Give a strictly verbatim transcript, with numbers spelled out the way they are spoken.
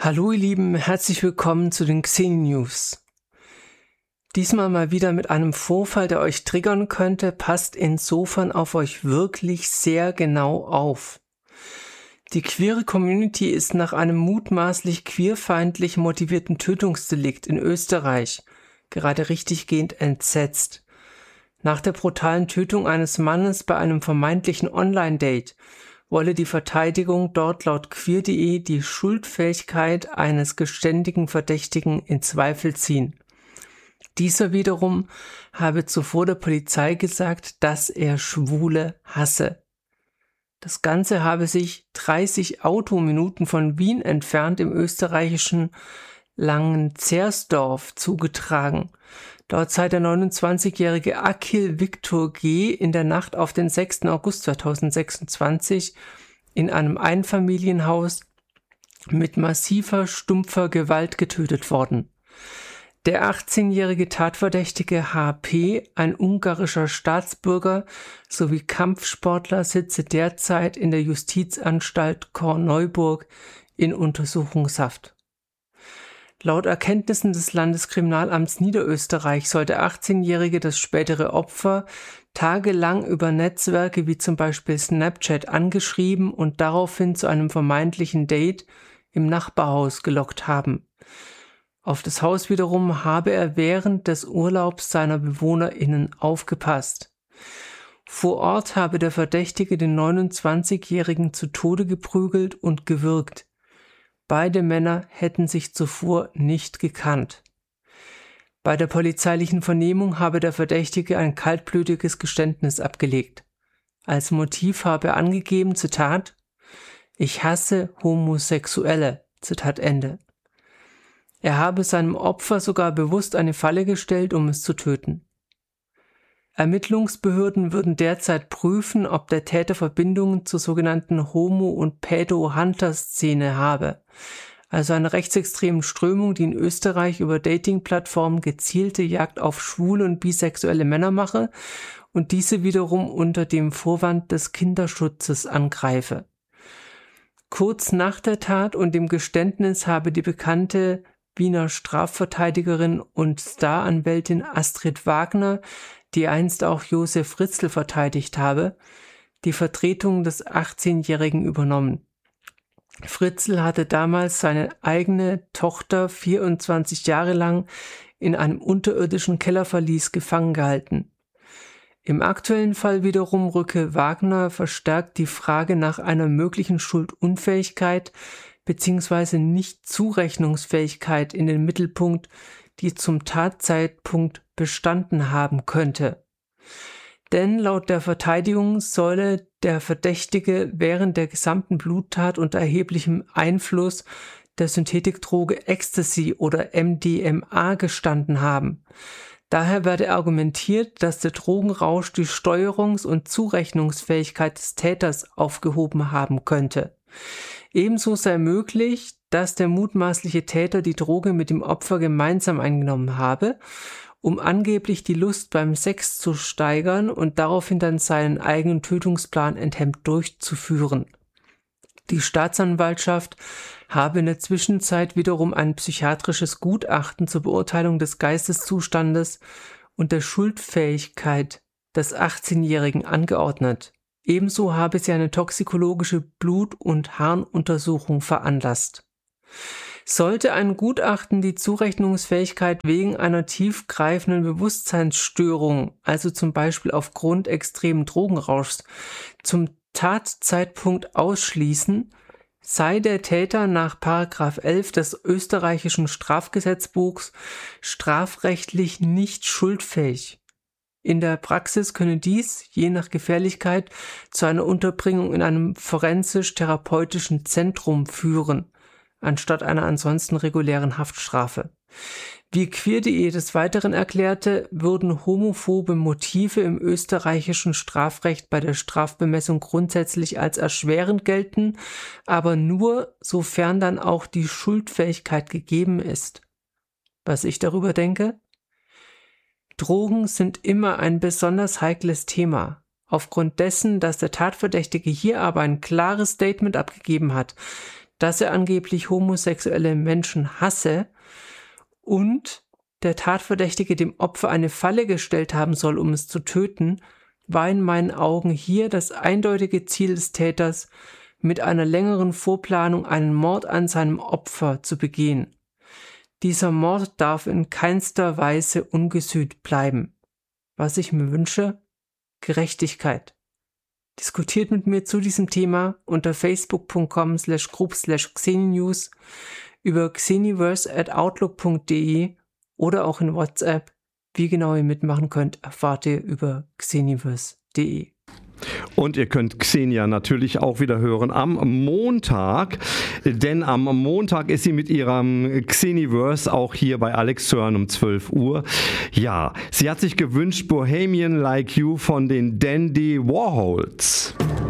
Hallo ihr Lieben, herzlich willkommen zu den Xeni News. Diesmal mal wieder mit einem Vorfall, der euch triggern könnte, passt insofern auf euch wirklich sehr genau auf. Die queere Community ist nach einem mutmaßlich queerfeindlich motivierten Tötungsdelikt in Österreich gerade richtiggehend entsetzt. Nach der brutalen Tötung eines Mannes bei einem vermeintlichen Online-Date wolle die Verteidigung dort laut queer punkt de die Schuldfähigkeit eines geständigen Verdächtigen in Zweifel ziehen. Dieser wiederum habe zuvor der Polizei gesagt, dass er Schwule hasse. Das Ganze habe sich dreißig Autominuten von Wien entfernt im österreichischen Langenzersdorf zugetragen. Dort sei der neunundzwanzigjährige Akil Viktor G. in der Nacht auf den sechsten August zweitausendsechsundzwanzig in einem Einfamilienhaus mit massiver, stumpfer Gewalt getötet worden. Der achtzehnjährige Tatverdächtige H P, ein ungarischer Staatsbürger sowie Kampfsportler, sitze derzeit in der Justizanstalt Korneuburg in Untersuchungshaft. Laut Erkenntnissen des Landeskriminalamts Niederösterreich soll der achtzehnjährige das spätere Opfer tagelang über Netzwerke wie zum Beispiel Snapchat angeschrieben und daraufhin zu einem vermeintlichen Date im Nachbarhaus gelockt haben. Auf das Haus wiederum habe er während des Urlaubs seiner BewohnerInnen aufgepasst. Vor Ort habe der Verdächtige den neunundzwanzigjährigen zu Tode geprügelt und gewürgt. Beide Männer hätten sich zuvor nicht gekannt. Bei der polizeilichen Vernehmung habe der Verdächtige ein kaltblütiges Geständnis abgelegt. Als Motiv habe er angegeben, Zitat, „Ich hasse Homosexuelle", Zitat Ende. Er habe seinem Opfer sogar bewusst eine Falle gestellt, um es zu töten. Ermittlungsbehörden würden derzeit prüfen, ob der Täter Verbindungen zur sogenannten Homo- und Pädo-Hunter-Szene habe, also einer rechtsextremen Strömung, die in Österreich über Dating-Plattformen gezielte Jagd auf schwule und bisexuelle Männer mache und diese wiederum unter dem Vorwand des Kinderschutzes angreife. Kurz nach der Tat und dem Geständnis habe die bekannte Wiener Strafverteidigerin und Staranwältin Astrid Wagner, die einst auch Josef Fritzl verteidigt habe, die Vertretung des achtzehnjährigen übernommen. Fritzl hatte damals seine eigene Tochter vierundzwanzig Jahre lang in einem unterirdischen Kellerverlies gefangen gehalten. Im aktuellen Fall wiederum rücke Wagner verstärkt die Frage nach einer möglichen Schuldunfähigkeit bzw. Nichtzurechnungsfähigkeit in den Mittelpunkt, die zum Tatzeitpunkt bestanden haben könnte. Denn laut der Verteidigung solle der Verdächtige während der gesamten Bluttat unter erheblichem Einfluss der Synthetikdroge Ecstasy oder M D M A gestanden haben. Daher werde argumentiert, dass der Drogenrausch die Steuerungs- und Zurechnungsfähigkeit des Täters aufgehoben haben könnte. Ebenso sei möglich, dass der mutmaßliche Täter die Droge mit dem Opfer gemeinsam eingenommen habe, um angeblich die Lust beim Sex zu steigern und daraufhin dann seinen eigenen Tötungsplan enthemmt durchzuführen. Die Staatsanwaltschaft habe in der Zwischenzeit wiederum ein psychiatrisches Gutachten zur Beurteilung des Geisteszustandes und der Schuldfähigkeit des achtzehnjährigen angeordnet. Ebenso habe sie eine toxikologische Blut- und Harnuntersuchung veranlasst. Sollte ein Gutachten die Zurechnungsfähigkeit wegen einer tiefgreifenden Bewusstseinsstörung, also zum Beispiel aufgrund extremen Drogenrauschs, zum Tatzeitpunkt ausschließen, sei der Täter nach Paragraph elf des österreichischen Strafgesetzbuchs strafrechtlich nicht schuldfähig. In der Praxis könne dies, je nach Gefährlichkeit, zu einer Unterbringung in einem forensisch-therapeutischen Zentrum führen, anstatt einer ansonsten regulären Haftstrafe. Wie queer punkt de des Weiteren erklärte, würden homophobe Motive im österreichischen Strafrecht bei der Strafbemessung grundsätzlich als erschwerend gelten, aber nur, sofern dann auch die Schuldfähigkeit gegeben ist. Was ich darüber denke? Drogen sind immer ein besonders heikles Thema. Aufgrund dessen, dass der Tatverdächtige hier aber ein klares Statement abgegeben hat, dass er angeblich homosexuelle Menschen hasse und der Tatverdächtige dem Opfer eine Falle gestellt haben soll, um es zu töten, war in meinen Augen hier das eindeutige Ziel des Täters, mit einer längeren Vorplanung einen Mord an seinem Opfer zu begehen. Dieser Mord darf in keinster Weise ungesühnt bleiben. Was ich mir wünsche? Gerechtigkeit. Diskutiert mit mir zu diesem Thema unter facebook.com slash group slash xeninews, über xeniverse at outlook punkt de oder auch in WhatsApp. Wie genau ihr mitmachen könnt, erfahrt ihr über xeniverse punkt de. Und ihr könnt Xenia natürlich auch wieder hören am Montag, denn am Montag ist sie mit ihrem Xeniverse auch hier bei Alex zu hören um zwölf Uhr. Ja, sie hat sich gewünscht Bohemian Like You von den Dandy Warhols.